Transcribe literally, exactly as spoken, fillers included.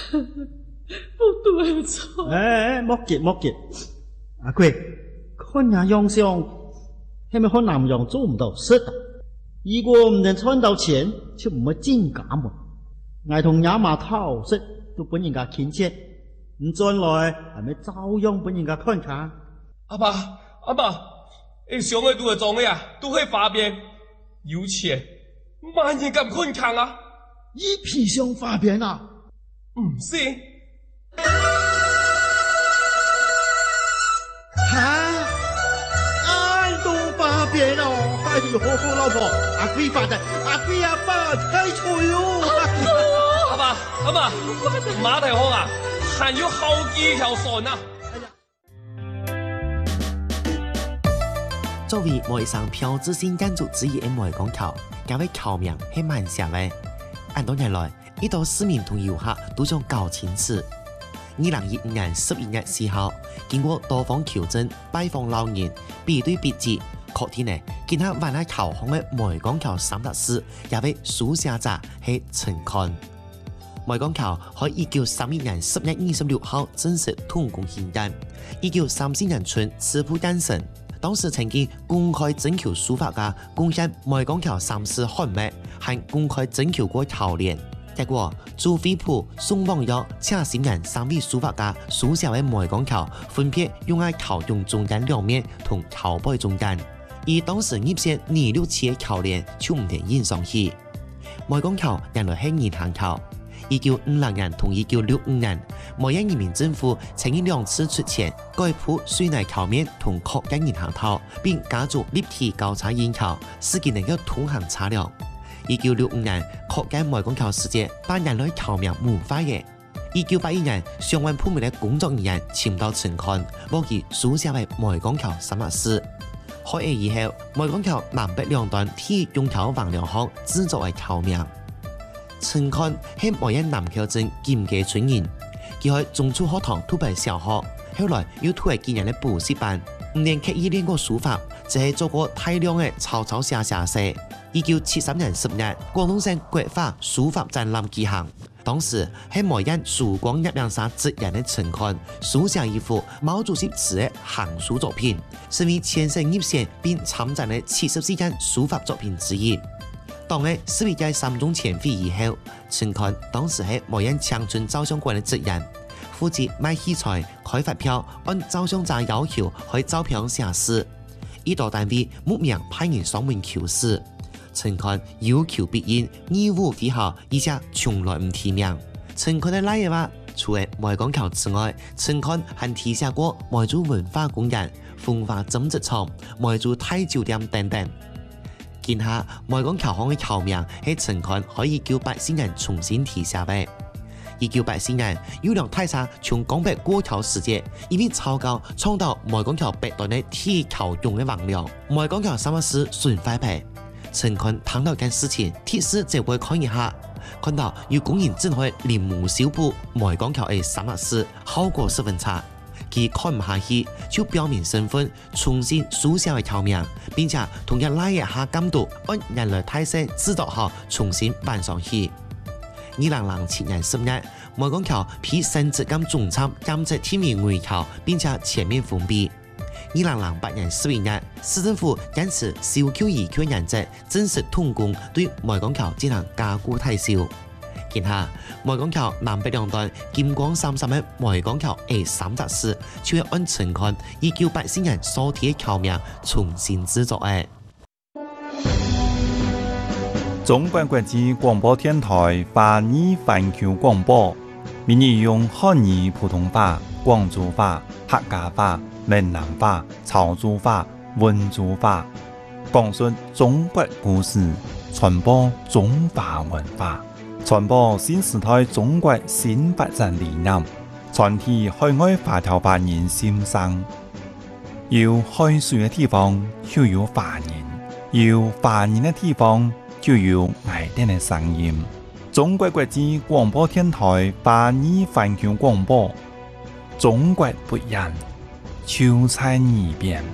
不对错。 哎，莫急莫急，阿贵，看伢样相，係咪看南洋做唔到事的？如果唔能賺到錢，就唔會進家門。我同伢媽討食，都本人家傾切，唔轉來係咪照樣本人家看看？ 阿爸，阿爸，誒，上個都係做嘅啊，都可以發變，有錢，萬人咁看看啊！ 一皮箱發變啊？ 唔是。 哈！愛都發變哦！哎呦，老婆，阿貴發的，阿貴阿爸太脆哦！ 阿爸，阿爸，馬蹄殼啊，還有好幾條船啊！ 作為外省標誌性建築之一嘅梅江橋，這位橋名係蠻響嘅。按多年來，呢度市民同遊客都想搞清楚。二零一五年十一月四號，經過多方求證、拜訪老人、比對筆記，確定呢，見下灣仔橋巷嘅梅江橋三特使，也被書寫者係陳寬。梅江橋喺一九三一年十月二十六號正式動工興建，一九三四年春初步誕生。當時曾經公開徵求書法家貢獻梅江橋三次漢墨，還公開徵求過橋聯。結果朱飛普、宋王約請新人三位書法家書寫嘅梅江橋，分別用喺橋中中間兩面同橋背中間。而當時葉縣二六七嘅橋聯就唔能印上去。梅江橋原來係銀行橋。一九五六年同一九六五年，梅縣人民政府曾經兩次出錢改鋪水泥橋面同擴建銀行頭，並加築立體交叉引橋，使其能夠通行車輛。一九六五年擴建梅江橋時節，把原來橋名模化嘅。一九八一年，相關部門嘅工作人員簽到陳寬，幫其書寫為梅江橋三特使。開業以後，梅江橋南北兩端鐵用橋橫梁巷製作為橋名。陳寬係梅縣南橋鎮金家村人，佢喺中初學堂讀畢小學，後來又讀喺建人嘅補習班，五年刻意練過書法，就係做過大量嘅抄抄寫寫寫。一九七三年十月，廣東省國畫書法展覽舉行，當時喺梅縣曙光攝影社執業嘅陳寬書寫一幅毛主席詞嘅行書作品，成為全省入選並參展嘅七十四件書法作品之一。當喺十二屆三中全會以後，陳寬當時喺梅縣長春照相館嘅職員，負責賣器材、開發票，按照相者要求去照片寫詩。呢度單位慕名派人上門求試，陳寬有求必應，義務非好，而且從來唔提名。陳寬嘅賴嘅話，除咗梅江橋之外，陳寬還提寫過梅州文化公園、風華針織廠、梅州太酒店等等。見下梅江橋巷嘅橋名係陳寬可以叫百姓人重新提寫嘅。一九八四年，有輛大車從江北過橋時節，因為超高撞到梅江橋北端嘅鐵橋用嘅橫梁，梅江橋三特使損壞皮。陳寬聽到件事情，鐵使就過去看一下，看到有工人正喺臨摹修補梅江橋嘅三特使，效果十分差。佢看唔下去，就表明身份，重新書寫為橋名，並且同日拉一下監督，按人類態勢指導後重新搬上去。二零零七年十月，梅江橋被省質監總廠監測天名圍橋，並且全面封閉。二零零八年十一月，市政府因此小 Q 二 Q 原則正式動工，對梅江橋進行加固汰修。見下梅江橋南北兩端金光閃閃嘅梅江橋 A 三特使，就係按陳寬一九八四年所提嘅橋名重新製作嘅。 中國國際廣播電台華語環球廣播，闽語用漢語、普通話、廣州話、客家話、閩南話、潮州話、溫州話，講述中國故事，傳播中華文化，傳播新時代中國新發展理念，傳遞海外華僑華人心聲。有海水嘅地方就有華人，有華人嘅地方就有愛聽嘅聲音。中國國際廣播電台華語環球廣播，中國不一樣，就在耳邊。